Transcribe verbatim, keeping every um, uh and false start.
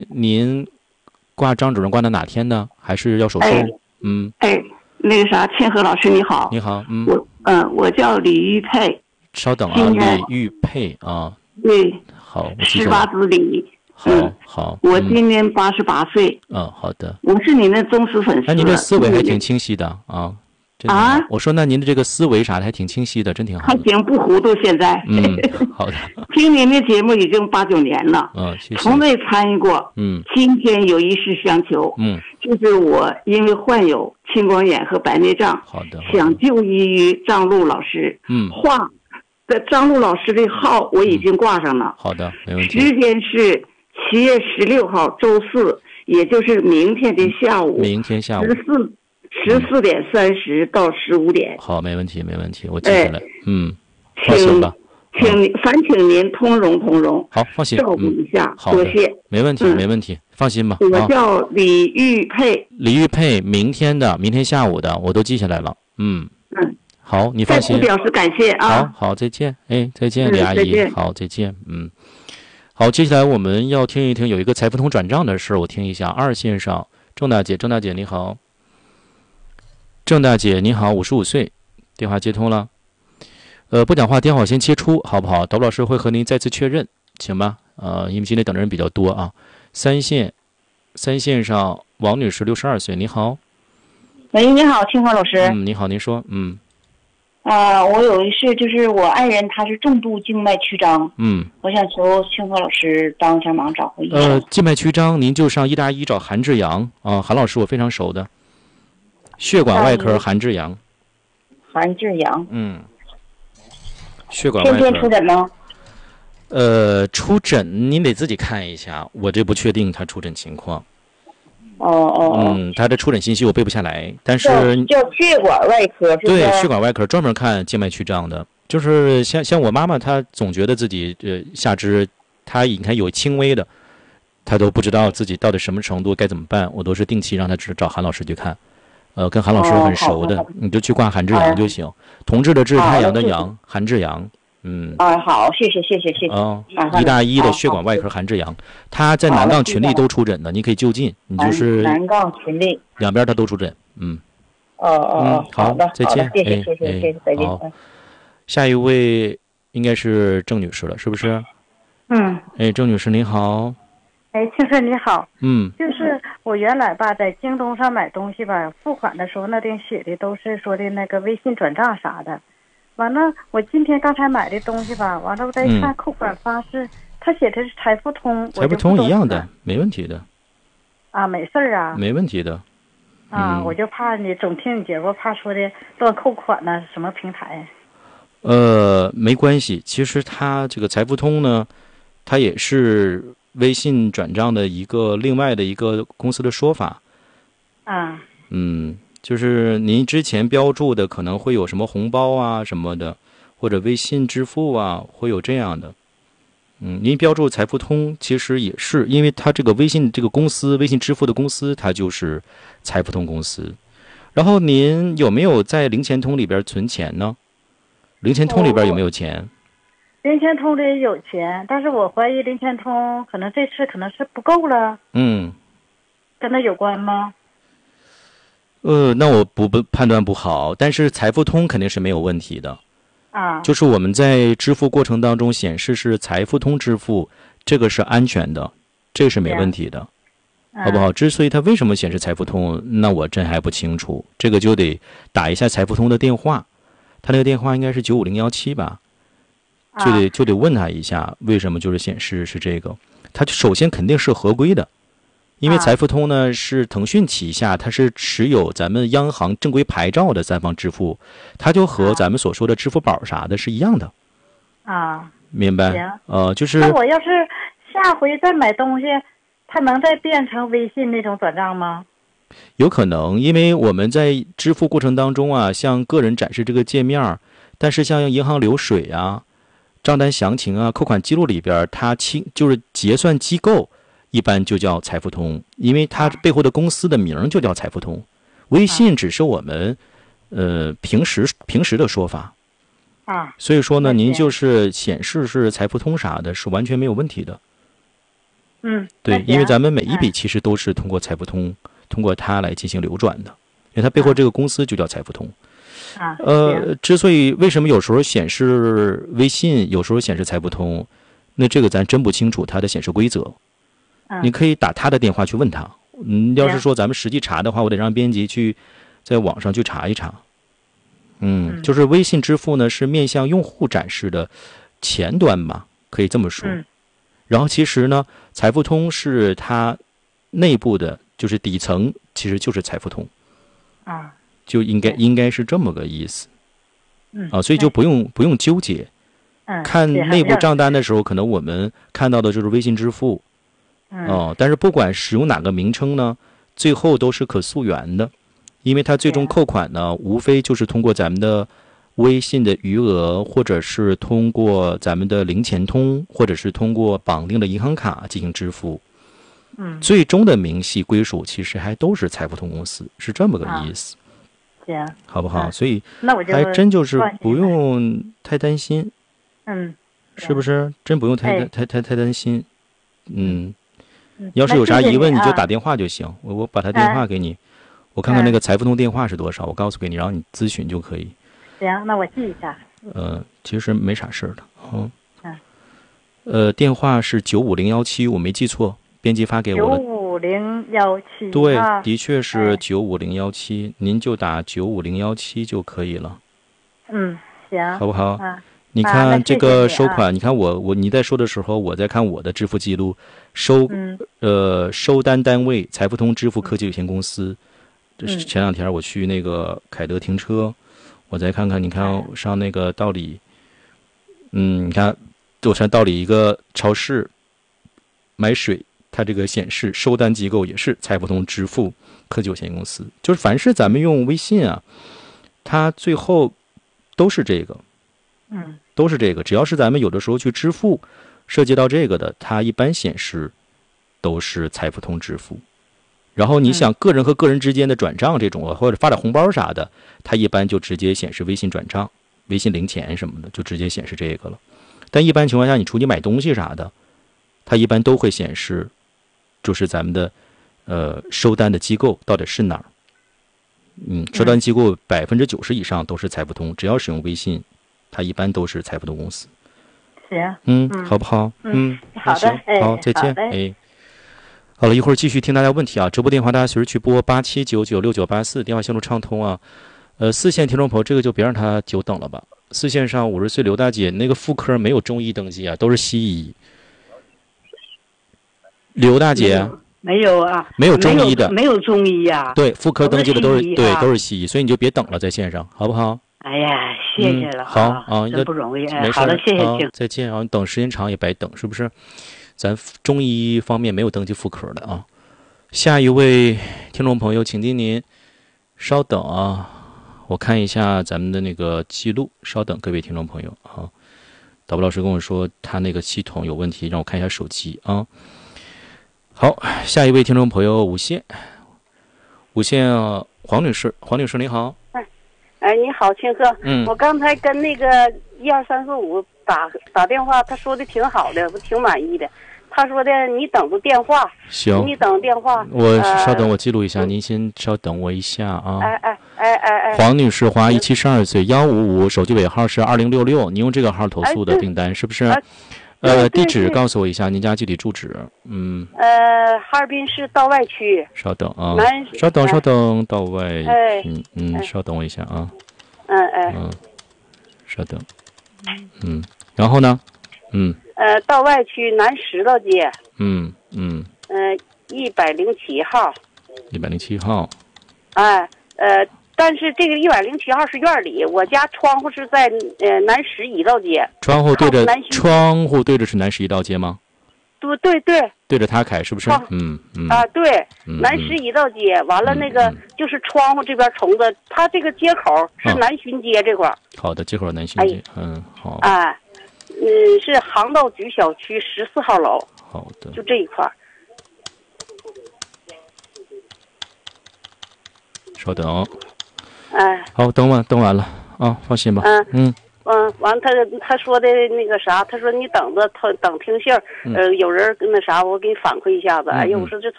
您挂张主任挂到哪天呢？还是要手术？ 哎、 嗯， 哎，那个啥，千和老师你好。 你好，嗯， 我嗯、呃，我叫李玉佩。 稍等啊，李玉佩啊。 对。 好，我记十住了。 八字李。 好、 嗯、 好。 我今年八十八岁。 嗯，好的。 我是您的忠实粉丝。 那您这思维还挺清晰的啊。 啊， 我说那您的这个思维啥的还挺清晰的，真挺好的。 还行，不糊涂现在。 嗯，好的。 听您的节目已经八九年了， 嗯，谢谢。 从未参与过。 嗯， 今天有一事相求。 嗯， 就是我因为患有青光眼和白内障， 好的， 想就医于张璐老师。 嗯， 话的张璐老师的号我已经挂上了。 嗯、好的，没问题。 时间是七月十六号周四，也就是明天的下午。 明天下午。 十四。十四点三十到十五点。 好，没问题，没问题，我记下来。哎、嗯， 放心吧。 请您，烦请您通融通融。 好，放心， 照顾一下， 嗯、 多谢。 没问题，嗯、没问题，放心吧。 我叫李玉佩。 李玉佩，明天的，明天下午的，我都记下来了。嗯嗯， 好，你放心。 再次表示感谢啊。 好好，再见。哎，再见，李阿姨。 嗯、再见。 好，再见。嗯，好，接下来我们要听一听有一个财富通转账的事，我听一下。二线上，郑大姐，郑大姐你好。郑大姐你好，五十五岁，电话接通了。呃，不讲话，电话我先切出，好不好？导播老师会和您再次确认，行吗？呃，因为今天等的人比较多啊。三线，三线上，王女士，六十二岁，你好。 喂，你好，清华老师。 嗯，你好，您说，嗯。 啊、呃，我有一事，就是我爱人他是重度静脉曲张， 嗯， 我想求清华老师帮一下忙，找回医生。 呃，静脉曲张，您就上一搭一找韩志阳啊，韩老师我非常熟的。血管外科韩志阳， 韩志阳， 嗯，血管外科天天出诊吗？ 呃，出诊您得自己看一下，我这不确定他出诊情况。 哦哦， 嗯，他的出诊信息我背不下来，但是叫血管外科， 对，血管外科专门看静脉曲张的，就是像像我妈妈，她总觉得自己呃下肢，她你看有轻微的，她都不知道自己到底什么程度该怎么办，我都是定期让她找韩老师去看。呃，跟韩老师很熟的， 哦、 你就去挂韩志阳就行。哎、同治的治，太阳的阳，韩志阳。嗯。 啊，好，谢谢谢谢谢谢。 哦，一大一的血管外科韩志阳，他在南杠群力都出诊的，你可以就近，你就是南杠群力两边他都出诊。嗯。 哦哦， 嗯，好的， 再见， 谢谢谢谢谢谢，再见。 好，下一位应该是郑女士了，是不是？ 嗯。 哎，郑女士您好。 哎，青春你好。 嗯。 就是我原来吧，在京东上买东西吧，付款的时候那顶写的都是说的那个微信转账啥的。完了，我今天刚才买的东西吧，完了我再看扣款方式，他、嗯、写的是财付通。 财付通一样的，没问题的。 啊，没事儿啊。 没问题的。 啊、 嗯， 我就怕你总听你节目，怕说的乱扣款呢，什么平台？ 呃，没关系。其实它这个财付通呢，它也是微信转账的一个另外的一个公司的说法。 啊。 嗯，就是您之前标注的可能会有什么红包啊什么的，或者微信支付啊，会有这样的。嗯，您标注财付通其实也是，因为它这个微信这个公司，微信支付的公司，它就是财付通公司。然后您有没有在零钱通里边存钱呢？零钱通里边有没有钱？ 哦、零钱通里有钱，但是我怀疑零钱通可能这次可能是不够了。 嗯， 跟它有关吗？ 呃，那我不不判断不好，但是财付通肯定是没有问题的。 啊， 就是我们在支付过程当中显示是财付通支付，这个是安全的，这是没问题的， 啊、 好不好？之所以它为什么显示财付通，那我真还不清楚，这个就得打一下财付通的电话，他那个电话应该是九五零幺七吧，就得就得问他一下为什么就是显示是这个，他首先肯定是合规的。因为财付通呢是腾讯旗下，它是持有咱们央行正规牌照的三方支付，它就和咱们所说的支付宝啥的是一样的。 啊， 明白？ 行， 呃，就是。 那我要是下回再买东西，它能再变成微信那种转账吗？ 有可能，因为我们在支付过程当中啊，向个人展示这个界面，但是像银行流水啊、账单详情啊、扣款记录里边，它清就是结算机构。一般就叫财付通，因为它背后的公司的名就叫财付通，微信只是我们呃平时平时的说法啊。 所以说呢，您就是显示是财付通啥的，是完全没有问题的。 嗯， 对，因为咱们每一笔其实都是通过财付通，通过它来进行流转的，因为它背后这个公司就叫财付通。 啊， 呃，之所以为什么有时候显示微信，有时候显示财付通，那这个咱真不清楚它的显示规则。 嗯、 你可以打他的电话去问他。嗯，要是说咱们实际查的话，我得让编辑去在网上去查一查。嗯， 嗯就是微信支付呢是面向用户展示的前端吧，可以这么说。 嗯、 然后其实呢，财付通是它内部的，就是底层其实就是财付通。 啊， 就应该应该是这么个意思。 嗯啊，所以就不用不用纠结。 嗯， 看内部账单的时候，可能我们看到的就是微信支付。 嗯。 哦，但是不管使用哪个名称呢，最后都是可溯源的，因为它最终扣款呢，无非就是通过咱们的微信的余额，或者是通过咱们的零钱通，或者是通过绑定的银行卡进行支付。 嗯。 最终的明细归属其实还都是财付通公司，是这么个意思。 啊、行， 好不好？ 嗯、 所以那我就还真就是不用太担心。 嗯。 是不是？真不用太、 哎、 太太太担心。嗯。要是有啥疑问，你就打电话就行。我我把他电话给你，我看看那个财付通电话是多少，我告诉给你，然后你咨询就可以。 行，那我记一下。 呃，其实没啥事儿的。嗯。 嗯。 呃，电话是九五零幺七，我没记错，编辑发给我了。 九五零幺七。 对，的确是九五零幺七，您就打九五零幺七就可以了。 嗯，行。 好不好？ 啊。 你看这个收款， 啊、 你, 你看我我你在说的时候，我在看我的支付记录，收、 嗯、 呃收单单位财付通支付科技有限公司。这、 嗯、 是前两天我去那个凯德停车，我再看看，你看上那个道理，嗯，你看我上道理一个超市买水，它这个显示收单机构也是财付通支付科技有限公司。就是凡是咱们用微信啊，它最后都是这个。 嗯， 都是这个，只要是咱们有的时候去支付，涉及到这个的，它一般显示都是财付通支付。然后你想个人和个人之间的转账这种，嗯、或者发点红包啥的，它一般就直接显示微信转账、微信零钱什么的，就直接显示这个了。但一般情况下，你出去买东西啥的，它一般都会显示，就是咱们的呃收单的机构到底是哪儿。嗯，收单机构百分之九十以上都是财付通，只要使用微信。它一般都是财付通公司。 行， 嗯，好不好？ 嗯，好的， 哎，好，再见，哎。好了，一会儿继续听大家问题啊。直播电话大家随时去拨八七九九六九八四，电话线路畅通啊。呃，四线听众朋友，这个就别让他久等了吧。四线上五十岁刘大姐，那个妇科没有中医登记啊，都是西医。刘大姐， 没有啊， 没有中医的， 没有中医啊。 对，妇科登记的都是对，都是西医，所以你就别等了，在线上，好不好？ 哎呀，谢谢了， 嗯、好啊， 真不容易。 没事， 好了，谢谢静、啊，再见啊！你等时间长也白等，是不是？咱中医方面没有登记妇科的啊。下一位听众朋友，请听您稍等啊，我看一下咱们的那个记录，稍等，各位听众朋友啊。导播老师跟我说他那个系统有问题，让我看一下手机啊。好，下一位听众朋友，五线，五线、啊、黄女士，黄女士你好。 哎，你好，庆贺。 嗯， 我刚才跟那个一二三四五打打电话，他说的挺好的，我挺满意的。他说的你等着电话， 行， 你等电话。 我、 呃、 稍等，我记录一下，您先稍等我一下啊。 哎哎哎哎哎。 黄女士，华裔，七十二岁，幺五五，手机尾号是二零六六，您用这个号投诉的订单、哎、是不是？ 哎、 呃，地址告诉我一下，您家具体住址。嗯。 呃，哈尔滨市道外区。 稍等啊。 南。 稍等，稍等，道外。 哎。 嗯嗯， 哎、 稍等我一下啊。 嗯哎。 嗯。稍等。嗯，然后呢？嗯。 呃，道外区南石头街。 嗯嗯。 嗯，一百零七号。 一百零七号。 哎，呃，但是这个一百零七号是院里，我家窗户是在呃南十一道街。 窗户对着窗户对着是南十一道街吗？ 对对对。 对着他开是不是？嗯嗯。 啊，对， 嗯、 南十一道街，完了那个、嗯、就是窗户这边冲着，它这个街口是南巡街这块、啊。 好的，街口南巡街，哎、嗯好。 哎。嗯，是航道局小区十四号楼。 好的， 就这一块。 稍等。 哎。 好，等完，等完了啊，放心吧。 嗯嗯嗯， 完他他说的那个啥，他说你等着，他等听信儿，呃，有人那啥，我给你反馈一下子。哎呀，我说这